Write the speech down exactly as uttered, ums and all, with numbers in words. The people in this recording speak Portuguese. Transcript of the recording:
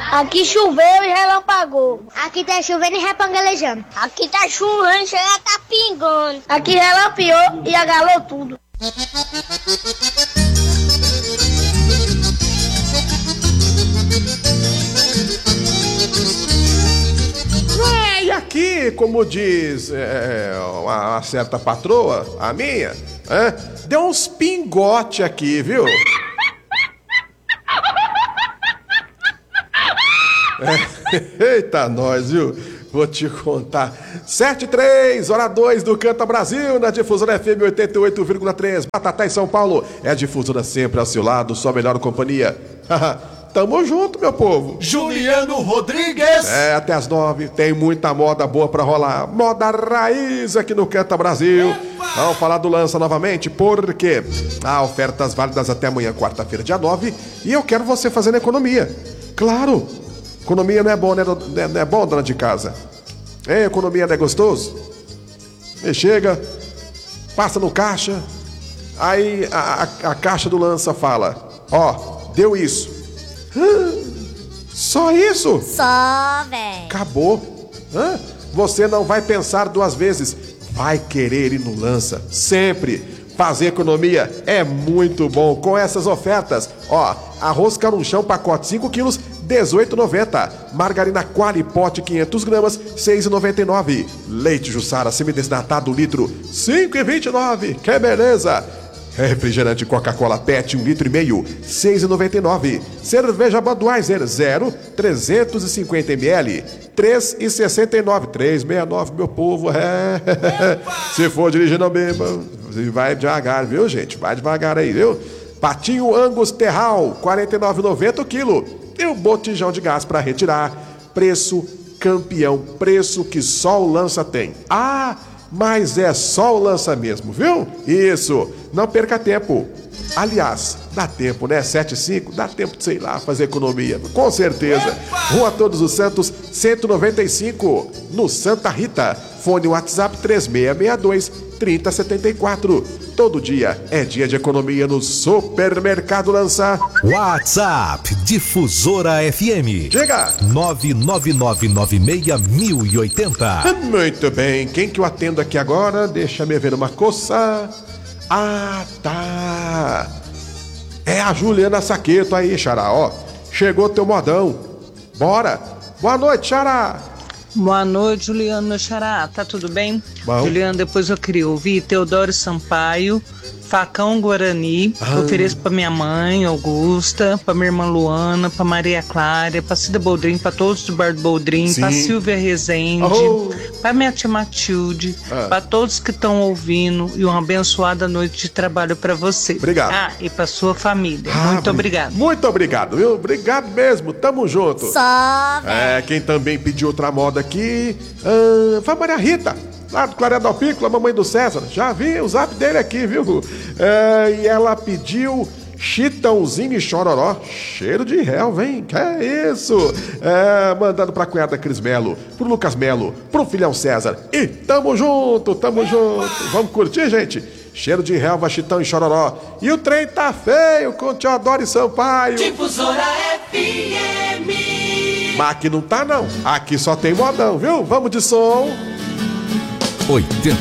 Aqui choveu e relampagou. Aqui tá chovendo e repangalejando. Aqui tá chovendo e chega tá pingando. Aqui relampeou e agalou tudo. E aqui, como diz é, uma, uma certa patroa, a minha, é, deu uns pingote aqui, viu? É, eita, nós, viu? Vou te contar. sete e três, hora dois do Canta Brasil, na Difusora F M oitenta e oito vírgula três. Batatá em São Paulo. É a Difusora sempre ao seu lado, sua melhor companhia. Tamo junto, meu povo. Juliano Rodrigues. É, até as nove. Tem muita moda boa pra rolar. Moda raiz aqui no Canta Brasil. Epa! Vamos falar do Lança novamente, porque há ofertas válidas até amanhã, quarta-feira, dia nove. E eu quero você fazendo economia. Claro. Economia não é bom, né? Não é bom, dona de casa? É, economia não é gostoso? E chega, passa no caixa, aí a, a, a caixa do Lança fala: ó, deu isso. Hã? Só isso? Só, véi. Acabou. Hã? Você não vai pensar duas vezes. Vai querer ir no Lança. Sempre. Fazer economia é muito bom com essas ofertas. Ó, arroz carunchão, pacote cinco quilos, dezoito reais e noventa centavos. Margarina Quali, pote quinhentas gramas, seis reais e noventa e nove centavos. Leite Jussara semidesnatado, litro, cinco reais e vinte e nove centavos. Que beleza! Refrigerante Coca-Cola Pet, um litro e meio, seis reais e noventa e nove centavos. Cerveja Budweiser, zero, trezentos e cinquenta mililitros, três reais e sessenta e nove centavos. três reais e sessenta e nove centavos, meu povo. É. Se for dirigir, não beba. Vai devagar, viu, gente? Vai devagar aí, viu? Patinho Angus Terral, quarenta e nove reais e noventa centavos o quilo. E o botijão de gás para retirar. Preço campeão, preço que só o Lança tem. Ah, mas é só o Lança mesmo, viu? Isso, não perca tempo. Aliás, dá tempo, né? sete e cinco, dá tempo de, sei lá, fazer economia. Com certeza. Rua Todos os Santos, cento e noventa e cinco, no Santa Rita. Fone WhatsApp três seis seis dois, três zero sete quatro. Todo dia é dia de economia no Supermercado Lança. WhatsApp Difusora F M. Chega! nove nove nove nove seis mil e oitenta. Muito bem, quem que eu atendo aqui agora? Deixa me ver uma coça. Ah, tá. É a Juliana Saqueto aí, Xará, ó. Chegou teu modão. Bora. Boa noite, Xará. Boa noite, Juliano, meu xará. Tá tudo bem? Bom. Juliano, depois eu queria ouvir Teodoro Sampaio, Facão Guarani, ah. que eu ofereço pra minha mãe, Augusta, pra minha irmã Luana, pra Maria Clara, pra Cida Boldrin, pra todos do Bar do Boldrin, Sim. pra Silvia Rezende, oh. pra minha tia Matilde, ah. pra todos que estão ouvindo e uma abençoada noite de trabalho pra você. Obrigado. Ah, e pra sua família. Ah, muito obrigado. Muito obrigado, viu? Obrigado mesmo, tamo junto. Só, véi. É, quem também pediu outra moda aqui, ah, foi a Maria Rita. Lá do Clareado ao Pico, a mamãe do César. Já vi o zap dele aqui, viu? É, e ela pediu Chitãozinho e Chororó. Cheiro de réu, vem. Que é isso? É, mandando pra cunhada Cris Melo, pro Lucas Melo, pro filhão César. E tamo junto, tamo junto. Vamos curtir, gente? Cheiro de relva, Chitão e Chororó. E o trem tá feio com Teodoro e Sampaio. Difusora F M. Mas aqui não tá, não. Aqui só tem modão, viu? Vamos de som. oitenta